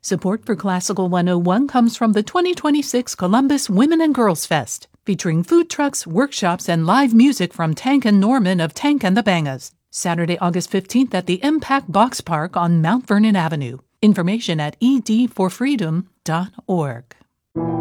Support for Classical 101 comes from the 2026 Columbus Women and Girls Fest, featuring food trucks, workshops, and live music from Tank and Norman of Tank and the Bangas. Saturday, August 15th at the Impact Box Park on Mount Vernon Avenue. Information at edforfreedom.org.